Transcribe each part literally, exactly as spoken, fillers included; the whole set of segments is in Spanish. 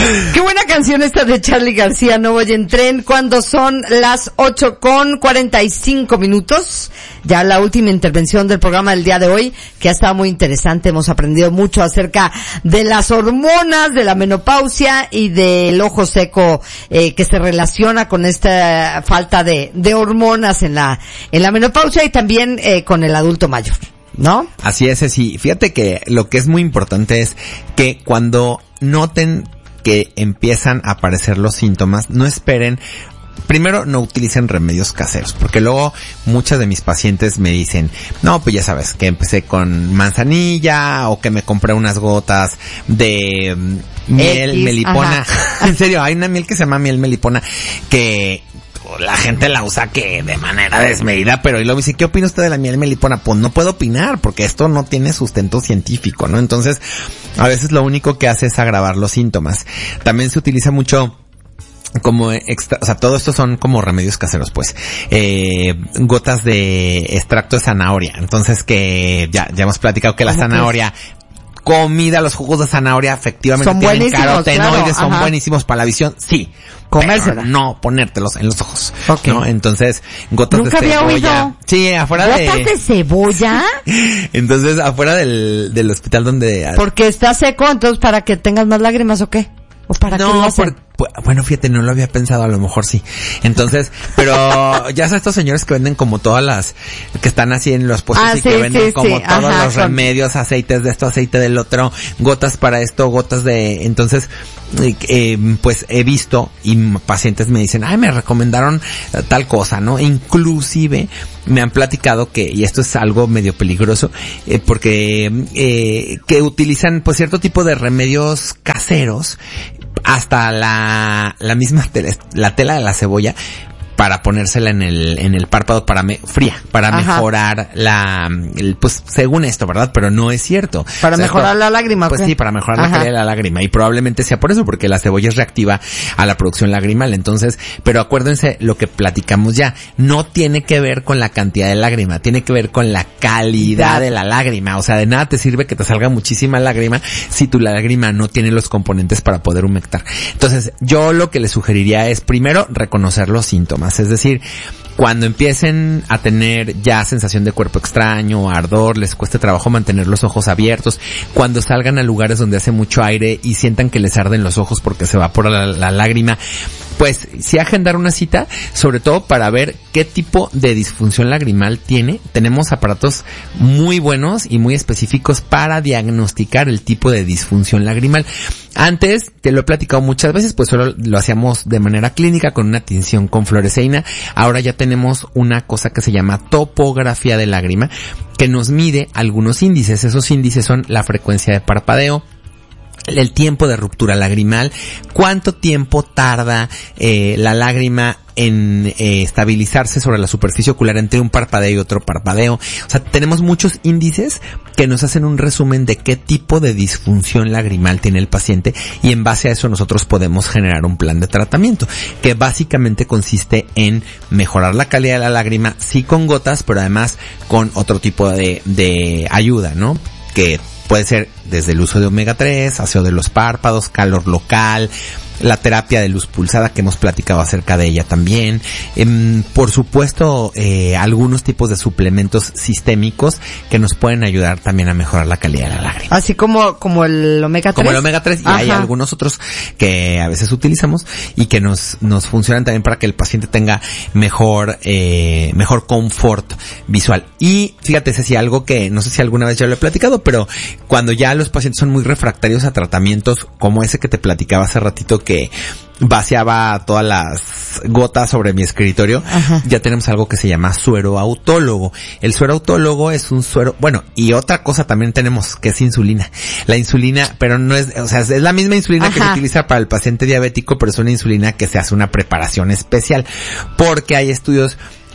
Qué buena canción esta de Charly García, No voy en tren, cuando son las ocho con cuarenta y cinco minutos. Ya la última intervención del programa del día de hoy, que ha estado muy interesante. Hemos aprendido mucho acerca de las hormonas, de la menopausia y del ojo seco eh, que se relaciona con esta falta de, de hormonas en la, en la menopausia y también eh, con el adulto mayor, ¿no? Así es, sí. Fíjate que lo que es muy importante es que cuando noten que empiezan a aparecer los síntomas, no esperen. Primero, no utilicen remedios caseros, porque luego muchas de mis pacientes me dicen, no, pues ya sabes, que empecé con manzanilla, o que me compré unas gotas de um, miel X, melipona. En serio, hay una miel que se llama miel melipona, que la gente la usa que de manera desmedida, pero y luego dice, ¿qué opina usted de la miel melipona? Pues no puedo opinar, porque esto no tiene sustento científico, ¿no? Entonces, a veces lo único que hace es agravar los síntomas. También se utiliza mucho como extra, o sea, todo esto son como remedios caseros, pues, eh, gotas de extracto de zanahoria. Entonces, que ya, ya hemos platicado que la zanahoria, comida, los jugos de zanahoria efectivamente son tienen carotenoides, claro, son ajá. buenísimos para la visión, sí. Comérsela. No ponértelos en los ojos. Okay. ¿No? Entonces, gotas Nunca de cebolla. Había oído. Sí, afuera ¿Gotas de... ¿Gotas de cebolla? Entonces, afuera del, del hospital donde... Porque está seco, entonces para que tengas más lágrimas, ¿o qué? ¿O para no, qué lo hacen? por, bueno, fíjate, no lo había pensado, a lo mejor sí. Entonces, pero ya son estos señores que venden como todas las, que están así en los puestos ah, y sí, que venden sí, como sí. todos Ajá, los con... remedios, aceites de esto, aceite del otro, gotas para esto, gotas de, entonces, eh, eh, pues he visto y pacientes me dicen, ay, me recomendaron tal cosa, ¿no? Inclusive me han platicado que, y esto es algo medio peligroso, eh, porque, eh, que utilizan pues cierto tipo de remedios caseros, hasta la, la misma tela, la tela de la cebolla, para ponérsela en el, en el párpado para me, fría, para Ajá. mejorar la, el, pues según esto, ¿verdad? Pero no es cierto. Para o sea, mejorar esto, la lágrima. Pues ¿qué? sí, para mejorar Ajá. la calidad de la lágrima. Y probablemente sea por eso, porque la cebolla es reactiva a la producción lagrimal. Entonces, pero acuérdense lo que platicamos ya. No tiene que ver con la cantidad de lágrima, tiene que ver con la calidad de la lágrima. O sea, de nada te sirve que te salga muchísima lágrima si tu lágrima no tiene los componentes para poder humectar. Entonces, yo lo que les sugeriría es primero reconocer los síntomas. Es decir, cuando empiecen a tener ya sensación de cuerpo extraño, ardor, les cueste trabajo mantener los ojos abiertos, cuando salgan a lugares donde hace mucho aire y sientan que les arden los ojos porque se evapora la, la lágrima, pues sí agendar una cita, sobre todo para ver qué tipo de disfunción lagrimal tiene. Tenemos aparatos muy buenos y muy específicos para diagnosticar el tipo de disfunción lagrimal. Antes, te lo he platicado muchas veces, pues solo lo hacíamos de manera clínica con una tinción con fluoresceína. Ahora ya tenemos una cosa que se llama topografía de lágrima, que nos mide algunos índices. Esos índices son la frecuencia de parpadeo, el tiempo de ruptura lagrimal, cuánto tiempo tarda eh, la lágrima en eh, estabilizarse sobre la superficie ocular entre un parpadeo y otro parpadeo. O sea, tenemos muchos índices que nos hacen un resumen de qué tipo de disfunción lagrimal tiene el paciente, y en base a eso nosotros podemos generar un plan de tratamiento que básicamente consiste en mejorar la calidad de la lágrima, sí con gotas, pero además con otro tipo de, de ayuda, ¿no? Que puede ser desde el uso de omega tres, aseo de los párpados, calor local, la terapia de luz pulsada que hemos platicado acerca de ella también. Eh, por supuesto, eh, algunos tipos de suplementos sistémicos que nos pueden ayudar también a mejorar la calidad de la lágrima. Así como, como el omega tres. Como el omega tres, y Ajá. hay algunos otros que a veces utilizamos y que nos, nos funcionan también para que el paciente tenga mejor, eh, mejor confort visual. Y fíjate, Ceci, algo que no sé si alguna vez ya lo he platicado, pero cuando ya los pacientes son muy refractarios a tratamientos como ese que te platicaba hace ratito, que vaciaba todas las gotas sobre mi escritorio, Ajá. ya tenemos algo que se llama suero autólogo. El suero autólogo es un suero, bueno, y otra cosa también tenemos que es insulina. La insulina, pero no es, o sea, es la misma insulina Ajá. que se utiliza para el paciente diabético, pero es una insulina que se hace una preparación especial, porque hay estudios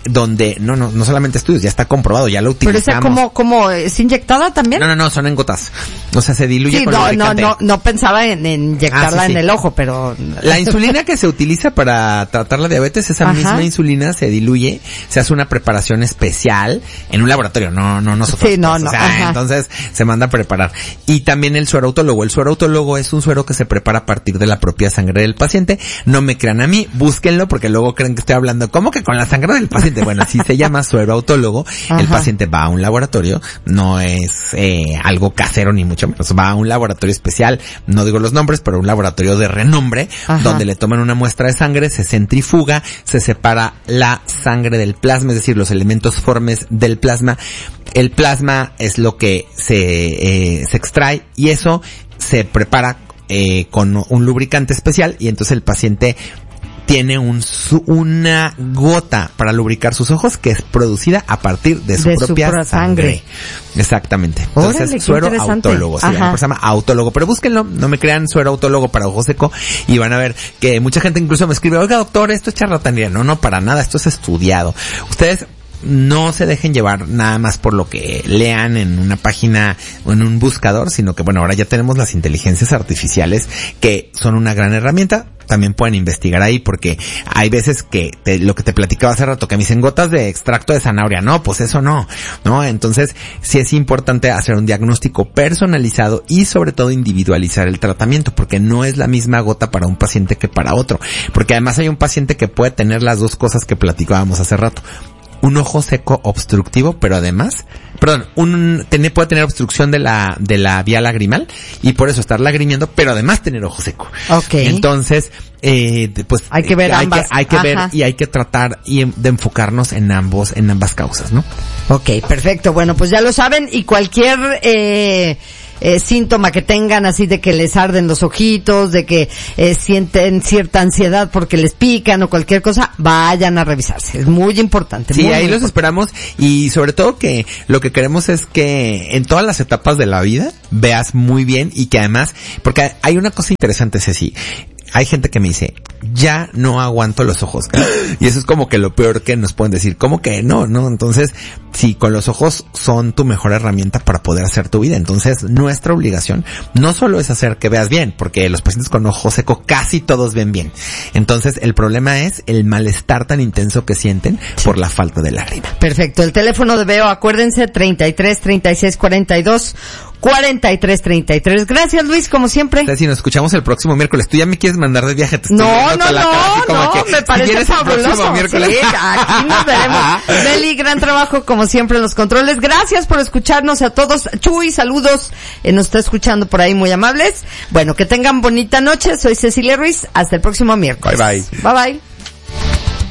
donde, no, no, no solamente estudios, ya está comprobado, ya lo utilizamos. Pero esa como, como, ¿es inyectada también? No, no, no, son en gotas. O sea, se diluye sí, con no, lubricante. no, no, no pensaba en, en inyectarla ah, sí, en sí. el ojo, pero... La insulina que se utiliza para tratar la diabetes, esa Ajá. misma insulina se diluye, se hace una preparación especial en un laboratorio, no, no nosotros. Sí, no, pues, no. O sea, Ajá. entonces se manda a preparar. Y también el suero autólogo. El suero autólogo es un suero que se prepara a partir de la propia sangre del paciente. No me crean a mí, búsquenlo porque luego creen que estoy hablando, ¿cómo que con la sangre del paciente? Bueno, así se llama suero autólogo. Ajá. El paciente va a un laboratorio, no es eh, algo casero ni mucho menos, va a un laboratorio especial, no digo los nombres, pero un laboratorio de renombre, Ajá. donde le toman una muestra de sangre, se centrifuga, se separa la sangre del plasma, es decir, los elementos formes del plasma. El plasma es lo que se, eh, se extrae y eso se prepara eh, con un lubricante especial y entonces el paciente tiene un su, una gota para lubricar sus ojos que es producida a partir de su de propia su sangre. sangre. Exactamente. Entonces, Órale, suero autólogo. Se llama, se llama autólogo. Pero búsquenlo, no me crean, suero autólogo para ojo seco y van a ver que mucha gente incluso me escribe, oiga doctor, esto es charlatanería. No, no, para nada, esto es estudiado. Ustedes no se dejen llevar nada más por lo que lean en una página o en un buscador, sino que bueno, ahora ya tenemos las inteligencias artificiales que son una gran herramienta. También pueden investigar ahí porque hay veces que te, lo que te platicaba hace rato, que me dicen gotas de extracto de zanahoria. No, pues eso no, ¿no? Entonces sí es importante hacer un diagnóstico personalizado y sobre todo individualizar el tratamiento porque no es la misma gota para un paciente que para otro. Porque además hay un paciente que puede tener las dos cosas que platicábamos hace rato. Un ojo seco obstructivo, pero además, perdón, un, tener, puede tener obstrucción de la, de la vía lagrimal y por eso estar lagrimiendo, pero además tener ojo seco. Okay. Entonces, eh, pues, hay que ver hay ambas. Que, hay que ver y hay que tratar y de enfocarnos en ambos, en ambas causas, ¿no? Ok, perfecto. Bueno, pues ya lo saben y cualquier, eh, Eh, síntoma que tengan así de que les arden los ojitos, de que eh, sienten cierta ansiedad porque les pican o cualquier cosa, vayan a revisarse. Es muy importante. Sí, muy, ahí muy los importante. esperamos y sobre todo que lo que queremos es que en todas las etapas de la vida veas muy bien y que además, porque hay una cosa interesante, Ceci. Hay gente que me dice, ya no aguanto los ojos. Y eso es como que lo peor que nos pueden decir. ¿Cómo que no? No, entonces, sí, con los ojos son tu mejor herramienta para poder hacer tu vida. Entonces, nuestra obligación no solo es hacer que veas bien, porque los pacientes con ojo seco casi todos ven bien. Entonces, el problema es el malestar tan intenso que sienten sí. por la falta de lágrima. Perfecto. El teléfono de Veo, acuérdense, treinta y tres, treinta y seis, cuarenta y dos, cuarenta y tres, treinta y tres. Gracias, Luis, como siempre. Entonces, si nos escuchamos el próximo miércoles, tú ya me quieres mandar de viaje. Te estoy no, no, la no, cara, como no, que, me parece si fabuloso. Miércoles. Sí, aquí nos veremos. Meli, gran trabajo como siempre en los controles. Gracias por escucharnos a todos. Chuy, saludos. Eh, nos está escuchando por ahí, muy amables. Bueno, que tengan bonita noche. Soy Cecilia Ruiz. Hasta el próximo miércoles. Bye, bye. Bye, bye.